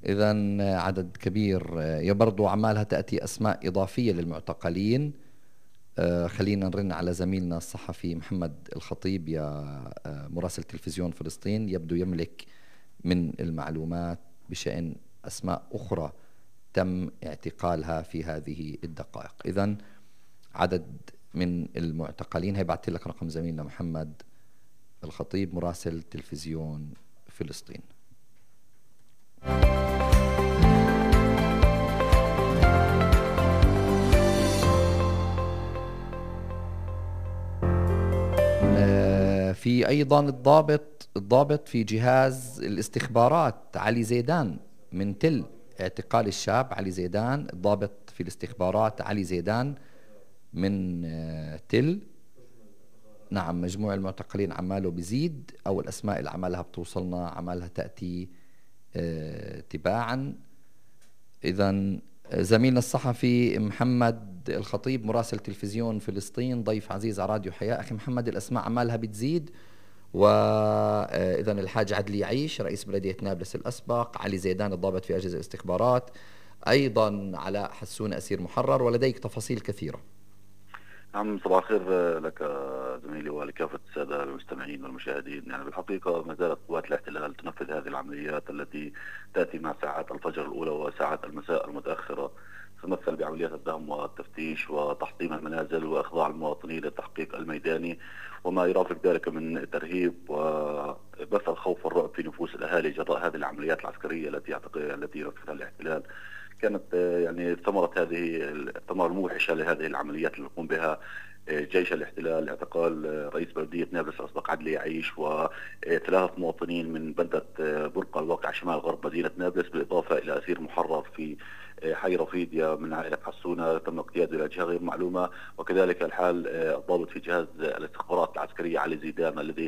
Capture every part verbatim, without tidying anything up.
إذا عدد كبير. يا برضو عمالها تأتي أسماء إضافية للمعتقلين. آه، خلينا نرن على زميلنا الصحفي محمد الخطيب، يا آه، مراسل تلفزيون فلسطين، يبدو يملك من المعلومات بشأن أسماء أخرى تم اعتقالها في هذه الدقائق. إذن عدد من المعتقلين، هيبعت لك رقم زميلنا محمد الخطيب مراسل تلفزيون فلسطين. في أيضا الضابط الضابط في جهاز الاستخبارات علي زيدان من تل، اعتقال الشاب علي زيدان، الضابط في الاستخبارات علي زيدان من تل. نعم، مجموع المعتقلين عماله بزيد، أو الأسماء اللي عمالها بتوصلنا عمالها تأتي تباعا. إذن زميلنا الصحفي محمد الخطيب مراسل تلفزيون فلسطين ضيف عزيز على راديو حياة. أخي محمد، الأسماء عمالها بتزيد، وإذا الحاج عدلي يعيش رئيس بلدية نابلس الأسبق، علي زيدان الضابط في أجهزة الاستخبارات، أيضا علاء حسون أسير محرر، ولديك تفاصيل كثيرة. نعم، صباح الخير لك زميلي ولكافة السادة المستمعين والمشاهدين. يعني بالحقيقة ما زالت قوات الاحتلال تنفذ هذه العمليات التي تأتي مع ساعات الفجر الأولى وساعات المساء المتأخرة، تتمثل بعمليات الدهم والتفتيش وتحطيم المنازل وإخضاع المواطنين للتحقيق الميداني، وما يرافق ذلك من ترهيب وبث الخوف والرعب في نفوس الأهالي جراء هذه العمليات العسكرية التي التي ينفذها الاحتلال. كانت يعني ثمرة هذه الثمرة الموحشة لهذه العمليات اللي يقوم بها جيش الاحتلال اعتقال رئيس بلدية نابلس الأسبق عدلي يعيش وثلاثة مواطنين من بلدة برقة الواقع شمال غرب مدينة نابلس، بالإضافة إلى أسير محرر في حي رفيديا من عائلة حسونة تم اقتياده إلى جهة غير معلومة. وكذلك الحال الضابط في جهاز الاستخبارات العسكرية علي زيدان الذي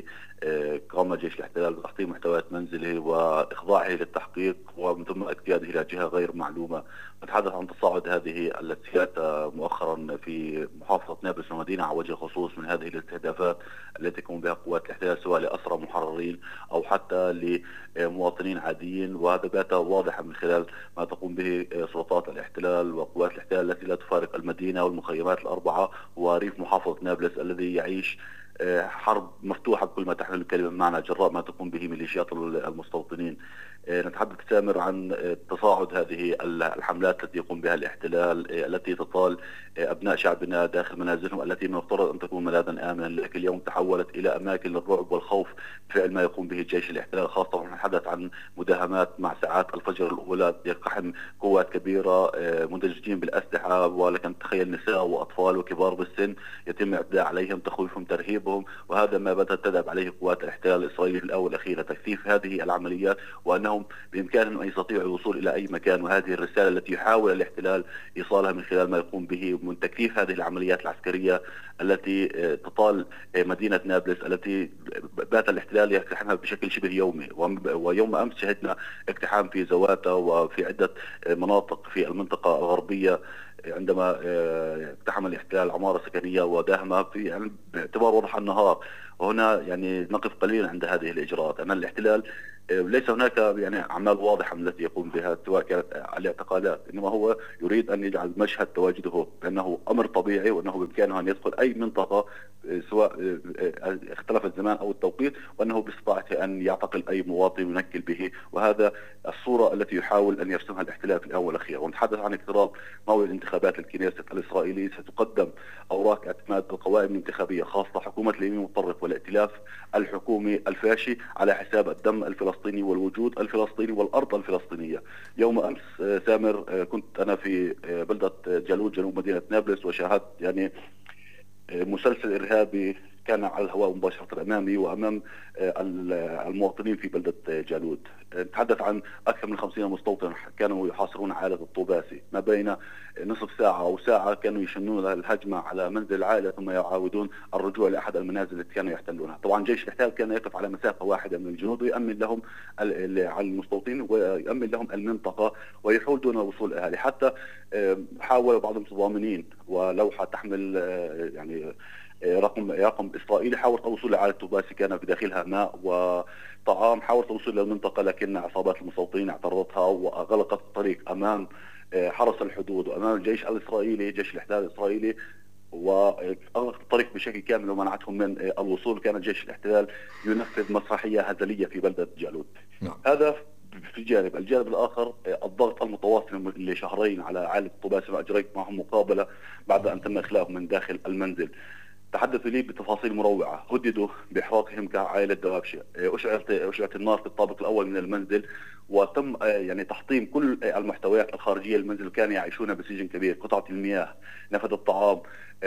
قام جيش الاحتلال بتحطيم محتويات منزله وإخضاعه للتحقيق ومن ثم اقتياده إلى جهة غير معلومة. نتحدث عن تصاعد هذه السياسة مؤخرا في محافظة نابلس ومدينة على وجه الخصوص من هذه الاستهدافات التي تقوم بها قوات الاحتلال سواء لأسرى محررين أو حتى لمواطنين عاديين، وهذا بات واضحا من خلال ما تقوم به سلطات الاحتلال وقوات الاحتلال التي لا تفارق المدينة والمخيمات الأربعة وريف محافظة نابلس الذي يعيش حرب مفتوحة بكل ما تحمل الكلمة معنا جراء ما تقوم به ميليشيات المستوطنين. نتحدث سامر عن تصاعد هذه الحملات التي يقوم بها الاحتلال التي تطال أبناء شعبنا داخل منازلهم التي من المفترض أن تكون ملاذا آمنا، لكن اليوم تحولت إلى أماكن للرعب والخوف بفعل ما يقوم به جيش الاحتلال، خاصة ونتحدث عن مداهمات مع ساعات الفجر الأولى يقتحم قوات كبيرة مندججين بالأسلحة، ولكن تخيل نساء وأطفال وكبار بالسن يتم الاعتداء عليهم، تخويفهم، ترهيبهم، وهذا ما بدأت تذهب عليه قوات الاحتلال الإسرائيلي في الآونة الأخيرة، تكثيف هذه العمليات وأنهم بإمكانهم أن يستطيعوا الوصول إلى أي مكان. وهذه الرسالة التي يحاول الاحتلال إيصالها من خلال ما يقوم به من تكثيف هذه العمليات العسكرية التي تطال مدينة نابلس التي بات الاحتلال يقتحمها بشكل شبه يومي. ويوم أمس شهدنا اقتحام في زواتا وفي عدة مناطق في المنطقة الغربية عندما اقتحم الاحتلال عمارة سكنية وداهمها في يعني باعتبار وضح النهار. وهنا يعني نقف قليلا عند هذه الإجراءات. أن الاحتلال ليس هناك يعني أعمال واضحة من التي يقوم بها سواء كانت الاعتقالات، إنما هو يريد أن يجعل مشهد تواجده بأنه أمر طبيعي وأنه بإمكانه أن يدخل أي منطقة سواء اختلف الزمان أو التوقيت، وأنه باستطاعته أن يعتقل أي مواطن وينكل به. وهذا الصورة التي يحاول أن يرسمها الاحتلال في الآونة الأخيرة. ونتحدث عن اقتراب موعد انتخابات الكنيست الإسرائيلي، ستقدم أوراق اعتماد القوائم الانتخابية خاصة حكومة اليمين المتطرف والائتلاف الحكومي الفاشي على حساب الدم الفلسطيني والوجود الفلسطيني والأرض الفلسطينية. يوم أمس سامر كنت أنا في بلدة جالوت جنوب مدينة نابلس وشاهدت يعني مسلسل إرهابي كان على الهواء مباشرة أمامي وأمام المواطنين في بلدة جالوت. نتحدث عن أكثر من خمسين مستوطن كانوا يحاصرون عائلة الطوباسي، ما بين نصف ساعة أو ساعة كانوا يشنون الهجمة على منزل العائلة ثم يعاودون الرجوع لأحد المنازل التي كانوا يحتلونها. طبعا جيش الاحتلال كان يقف على مسافة واحدة من الجنود ويأمن لهم على المستوطنين ويأمن لهم المنطقة ويحول دون وصول الأهالي. حتى حاول بعض المتضامنين ولوحة تحمل يعني رقم رقم إسرائيلي حاولت الوصول لعائلة طوباسي كان بداخلها ماء وطعام، حاولت الوصول للمنطقة لكن عصابات المستوطنين اعترضتها وغلقت الطريق أمام حرس الحدود وأمام الجيش الإسرائيلي، جيش الاحتلال الإسرائيلي، وأغلقت الطريق بشكل كامل ومنعتهم من الوصول. كان جيش الاحتلال ينفذ مسرحية هزلية في بلدة جالوت. نعم. هذا في جانب. الجانب الآخر الضغط المتواصل لشهرين على عائلة طوباسي، وأجريت معهم مقابلة بعد أن تم إخلاؤهم من داخل المنزل. تحدثوا لي بتفاصيل مروعة، هددوا بإحراقهم كعائلة دوابشة، أشعلت أشعلت النار في الطابق الأول من المنزل، وتم يعني تحطيم كل المحتويات الخارجية للمنزل. كانوا يعيشون بسجن كبير، قطعة المياه، نفذ الطعام،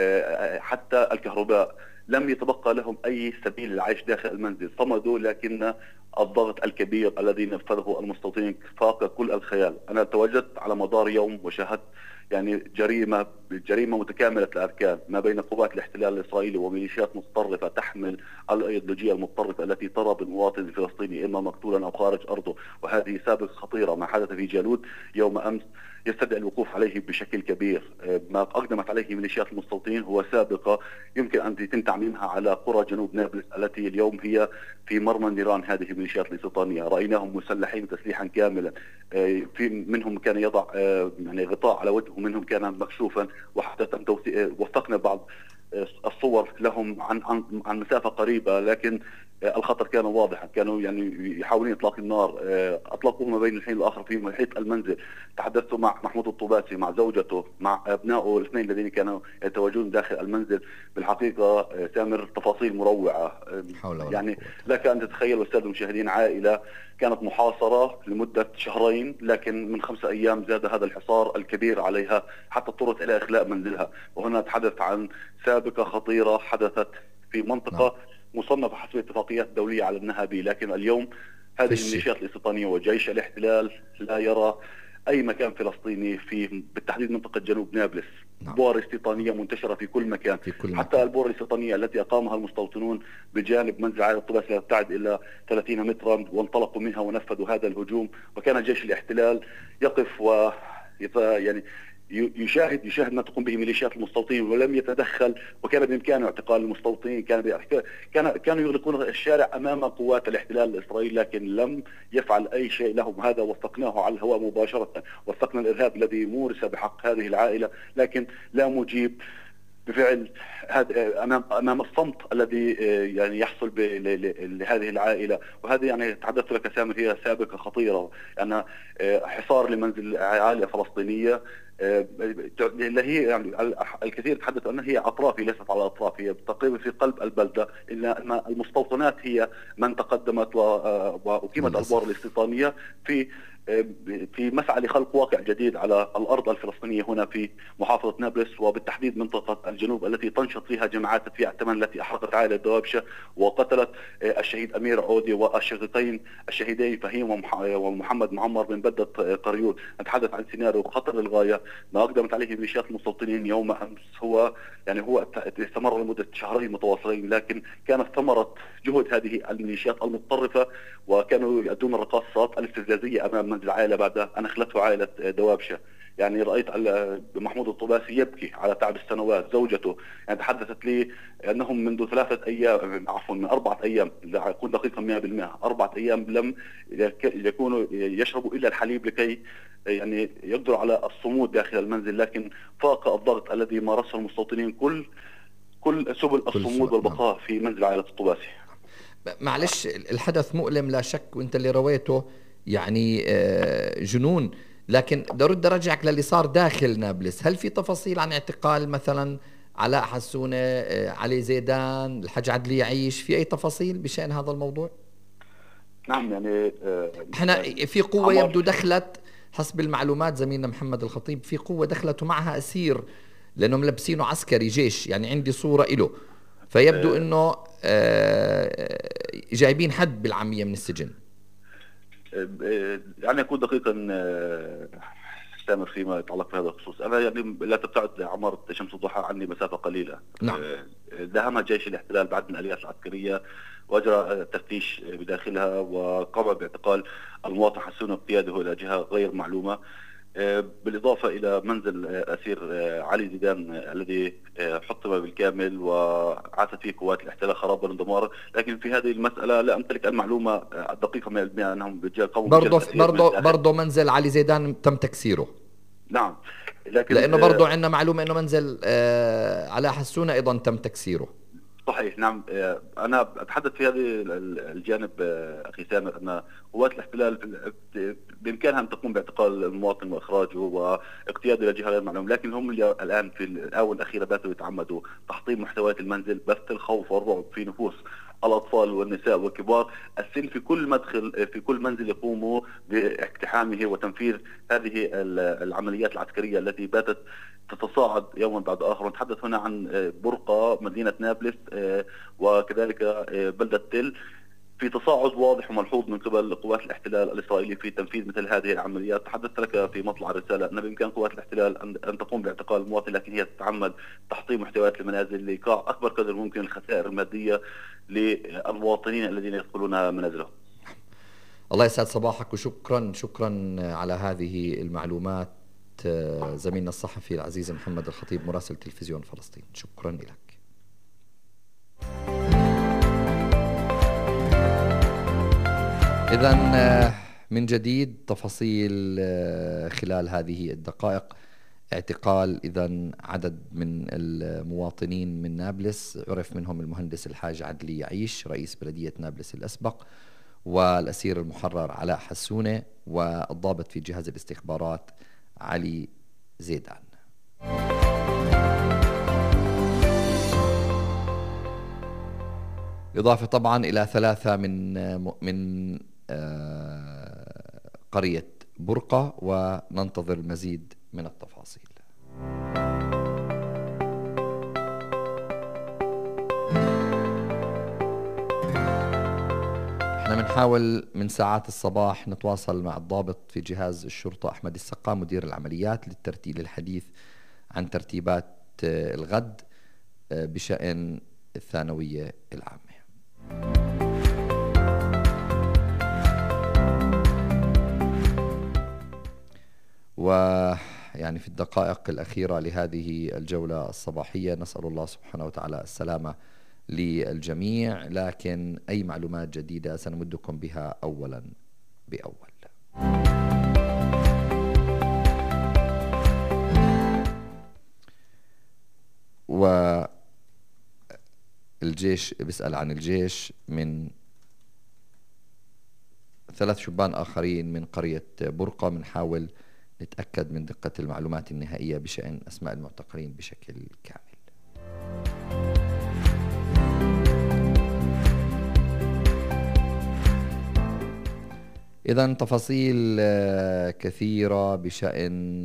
حتى الكهرباء، لم يتبقى لهم أي سبيل للعيش داخل المنزل. صمدوا، لكن الضغط الكبير الذي نفذه المستوطنين فاق كل الخيال. أنا تواجدت على مدار يوم وشاهدت يعني جريمة جريمة متكاملة الأركان ما بين قوات الاحتلال الإسرائيلي وميليشيات متطرفة تحمل الأيديولوجية المتطرفة التي ترى بالمواطن الفلسطيني إما مقتولا أو خارج أرضه. وهذه سابقة خطيرة. ما حدث في جالوت يوم أمس يستدعي الوقوف عليه بشكل كبير. ما أقدمت عليه ميليشيات المستوطنين هو سابقة يمكن أن يتم تعميمها على قرى جنوب نابلس التي اليوم هي في مرمى نيران هذه الميليشيات الاستيطانية. رأيناهم مسلحين تسليحا كاملا، في منهم كان يضع يعني غطاء على وجهه، ومنهم كان مكشوفا، وحتى تم وثقنا بعض الصور لهم عن عن عن مسافة قريبة، لكن الخطر كان واضحا. كانوا يعني يحاولون اطلاق النار، اطلقوه ما بين الحين والاخر في محيط المنزل. تحدثت مع محمود الطوباسي، مع زوجته، مع ابنائه الاثنين الذين كانوا يتواجدون داخل المنزل. بالحقيقه سامر تفاصيل مروعه. يعني لك ان تتخيل والساده المشاهدين، عائله كانت محاصره لمده شهرين، لكن من خمسة ايام زاد هذا الحصار الكبير عليها حتى اضطرت الى اخلاء منزلها. وهنا نتحدث عن سابقه خطيره حدثت في منطقه نعم. مصنفة حسب الاتفاقيات الدولية على أنها بي، لكن اليوم هذه الميليشيات الاستيطانية وجيش الاحتلال لا يرى أي مكان فلسطيني في بالتحديد منطقة جنوب نابلس. نعم. بؤر استيطانية منتشرة في كل مكان، في كل حتى مكان. البؤر الاستيطانية التي أقامها المستوطنون بجانب منزل عائلة طوباسي لا تبتعد إلى ثلاثين مترا، وانطلقوا منها ونفذوا هذا الهجوم. وكان جيش الاحتلال يقف و يعني يشاهد يشاهد ما تقوم به ميليشيات المستوطنين ولم يتدخل. وكان بإمكانه اعتقال المستوطنين، كان كان كانوا يغلقون الشارع أمام قوات الاحتلال الإسرائيلي، لكن لم يفعل أي شيء لهم. هذا وثقناه على الهواء مباشرة، وثقنا الإرهاب الذي مورس بحق هذه العائلة، لكن لا مجيب بفعل هذا امام امام الصمت الذي يعني يحصل لهذه العائله. وهذه يعني تحدثت لك سامر هي سابقه خطيره، يعني حصار لمنزل عائله فلسطينيه اللي هي يعني الكثير تحدث انها هي اطرافي ليست على الاطراف، هي تقريبا في قلب البلده، الا ان المستوطنات هي من تقدمت واقيمت البؤر الاستيطانيه في في مسعى لخلق واقع جديد على الأرض الفلسطينية هنا في محافظة نابلس، وبالتحديد منطقة الجنوب التي تنشط فيها جماعات تدفيع الثمن التي أحرقت عائلة دوابشة وقتلت الشهيد أمير عودي والشقيقين الشهيدين فهيم ومحمد معمر من بلدة قريون. نتحدث عن سيناريو خطر للغاية. ما أقدمت عليه ميليشيات المستوطنين يوم أمس هو يعني هو استمر لمدة شهرين متواصلين، لكن كانت ثمرة جهد هذه الميليشيات المتطرفة، وكانوا يؤدون الرقاصات الاستفزازية أمام منزل العائلة بعد أن أخلته عائلة دوابشة. يعني رأيت محمود الطوباسي يبكي على تعب السنوات. زوجته يعني تحدثت لي أنهم منذ ثلاثة أيام عفوا من أربعة أيام، أكون دقيقا مئة بالمئة، أربعة أيام لم يكونوا يشربوا إلا الحليب لكي يعني يقدروا على الصمود داخل المنزل. لكن فاق الضغط الذي مارسه المستوطنين كل كل سبل الصمود والبقاء في منزل عائلة الطوباسي. معلش الحدث مؤلم لا شك، وانت اللي رويته يعني جنون، لكن بدي ارد ارجعك للي صار داخل نابلس. هل في تفاصيل عن اعتقال مثلا علاء حسونة، علي زيدان، الحاج عدلي يعيش؟ في اي تفاصيل بشأن هذا الموضوع؟ نعم يعني احنا في قوة يبدو دخلت حسب المعلومات زميلنا محمد الخطيب، في قوة دخلت ومعها أسير لأنهم لابسينه عسكري جيش، يعني عندي صورة إله، فيبدو انه جايبين حد بالعامية من السجن. يعني أكون دقيقا سامر فيما يتعلق بهذا الخصوص. أنا يعني لا تبتعد عمارة شمس الضحى عني مسافة قليلة. نعم. دهم جيش الاحتلال بعد من الآليات العسكرية وأجرى تفتيش بداخلها وقام باعتقال المواطن حسون بقياده إلى جهة غير معلومة. بالإضافة إلى منزل أسير علي زيدان الذي حطم بالكامل وعاشت فيه قوات الاحتلال خرابا ودمارا، لكن في هذه المسألة لا أمتلك المعلومة الدقيقة مئة بالمئة أنهم رجال قوموا برضه برضه برضه منزل علي زيدان تم تكسيره. نعم، لكن لأنه برضه عندنا معلومة أنه منزل علاء حسونة أيضا تم تكسيره. صحيح، نعم. أنا أتحدث في هذا الجانب أخي سامر أن قوات الاحتلال بإمكانها أن تقوم باعتقال المواطن وإخراجه واقتياده إلى جهة غير معلومة، لكن هم اللي الآن في الآونة الأخيرة باتوا يتعمدوا تحطيم محتويات المنزل، بث الخوف والرعب في نفوس الأطفال والنساء والكبار. السن في كل مدخل في كل منزل يقوموا باقتحامه وتنفيذ هذه العمليات العسكرية التي باتت تتصاعد يوما بعد آخر. نتحدث هنا عن برقة، مدينة نابلس، وكذلك بلدة تل، في تصاعد واضح وملحوظ من قبل قوات الاحتلال الإسرائيلي في تنفيذ مثل هذه العمليات. تحدثت لك في مطلع الرسالة أن بإمكان قوات الاحتلال أن تقوم باعتقال المواطن، لكن هي تتعمد تحطيم محتويات المنازل لإيقاع أكبر قدر ممكن الخسائر المادية للمواطنين الذين يدخلون منازلهم. الله يسعد صباحك، وشكرا شكرا على هذه المعلومات زميلنا الصحفي العزيز محمد الخطيب مراسل تلفزيون فلسطين. شكرا لك. إذن من جديد تفاصيل خلال هذه الدقائق. اعتقال إذن عدد من المواطنين من نابلس، عرف منهم المهندس الحاج عدلي يعيش رئيس بلدية نابلس الأسبق، والأسير المحرر علاء حسونة، والضابط في جهاز الاستخبارات علي زيدان. إضافة طبعا إلى ثلاثة من من قرية برقة، وننتظر المزيد من التفاصيل. احنا بنحاول من ساعات الصباح نتواصل مع الضابط في جهاز الشرطة أحمد السقا مدير العمليات للترتيب للحديث عن ترتيبات الغد بشأن الثانوية العامة. ويعني في الدقائق الأخيرة لهذه الجولة الصباحية نسأل الله سبحانه وتعالى السلامة للجميع، لكن أي معلومات جديدة سنمدكم بها أولا بأول. والجيش بيسأل عن الجيش من ثلاث شبان آخرين من قرية برقة. بنحاول نتأكد من دقة المعلومات النهائية بشأن أسماء المعتقلين بشكل كامل. إذن تفاصيل كثيرة بشأن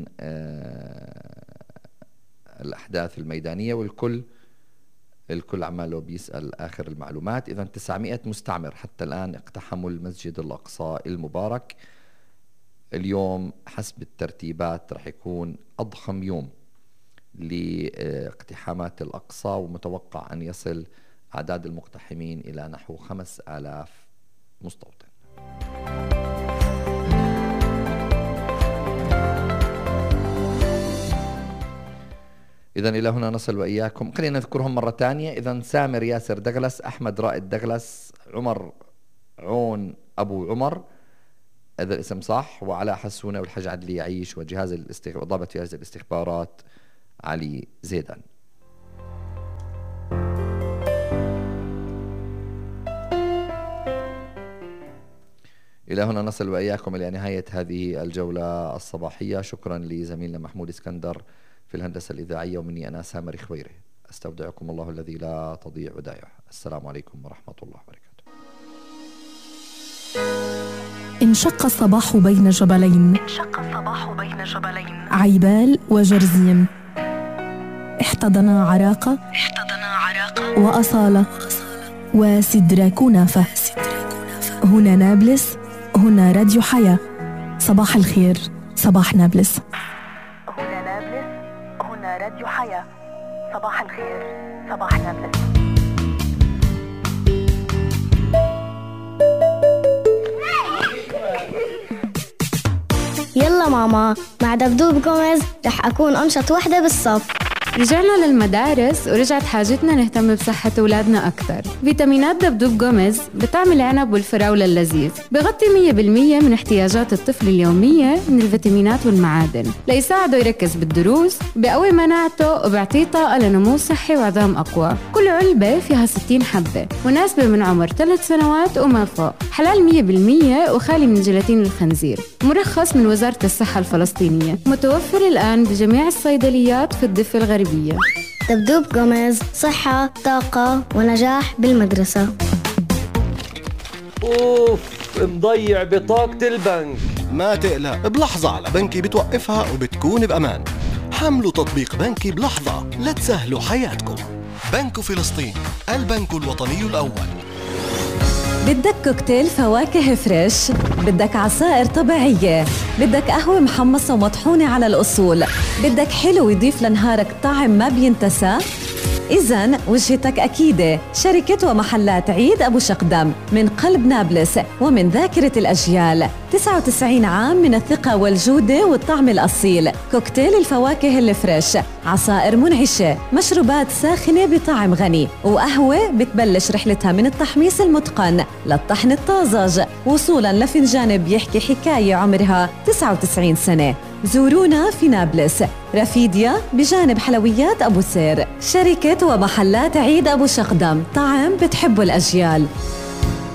الأحداث الميدانية، والكل الكل عماله بيسأل آخر المعلومات. إذن تسعمائة مستعمر حتى الآن اقتحموا المسجد الأقصى المبارك. اليوم حسب الترتيبات رح يكون أضخم يوم لاقتحامات الأقصى، ومتوقع أن يصل أعداد المقتحمين إلى نحو خمس آلاف مستوطن. إذن إلى هنا نصل وإياكم. خلينا نذكرهم مرة تانية. إذن سامر ياسر دغلس، أحمد رائد دغلس، عمر عون أبو عمر هذا الاسم صح، وعلاء حسونة، والحاج عدلي يعيش، وجهاز الاستخبار ضابط جهاز الاستخبارات علي زيدان. إلى هنا نصل وإياكم إلى نهاية هذه الجولة الصباحية. شكرا لزميلنا محمود اسكندر في الهندسة الإذاعية، ومني أنا سامر خويري. أستودعكم الله الذي لا تضيع ودائعه. السلام عليكم ورحمة الله وبركاته. انشق الصباح بين جبلين انشق الصباح بين جبلين عيبال وجرزيم، احتضنا عراقة احتضنا عراقة وأصالة وسدرة كنافة. هنا نابلس، هنا راديو حياة. صباح الخير، صباح نابلس. هنا نابلس، هنا راديو حياة. صباح الخير، صباح نابلس. يلا يلا ماما، مع دبدوب جوميز رح أكون أنشط وحدة بالصف. رجعنا للمدارس ورجعت حاجتنا نهتم بصحة أولادنا أكتر. فيتامينات دبدوب جوميز بطعم العنب والفراولة اللذيذ بغطي مية بالمية من احتياجات الطفل اليومية من الفيتامينات والمعادن ليساعده يركز بالدروس، بقوي مناعته وبيعطيه طاقة لنمو صحي وعظام أقوى. كل علبة فيها ستين حبة، مناسبة من عمر ثلاث سنوات وما فوق، حلال مية بالمية وخالي من جيلاتين الخنزير، مرخص من وزارة الصحة الفلسطينية، متوفر الآن بجميع الصيدليات في الضفة الغربية. دبدوب جوميز، صحة، طاقة ونجاح بالمدرسة. أوف، مضيع بطاقة البنك. ما تقلق، بلحظة على بنكي بتوقفها وبتكون بأمان. حملوا تطبيق بنكي بلحظة لتسهلوا حياتكم. بنك فلسطين، البنك الوطني الأول. بدك كوكتيل فواكه فريش، بدك عصائر طبيعية، بدك قهوة محمصة ومطحونة على الأصول، بدك حلو يضيف لنهارك طعم ما بينتسى؟ إذن وجهتك أكيدة، شركة ومحلات عيد أبو شقدم من قلب نابلس ومن ذاكرة الأجيال. تسعة وتسعين عام من الثقة والجودة والطعم الأصيل. كوكتيل الفواكه الفريش، عصائر منعشة، مشروبات ساخنة بطعم غني، وقهوة بتبلش رحلتها من التحميص المتقن للطحن الطازج وصولاً لفنجان بيحكي حكاية عمرها تسعة وتسعين سنة. زورونا في نابلس، رفيديا بجانب حلويات أبو سير. شركة ومحلات عيد أبو شقدم، طعم بتحبه الأجيال.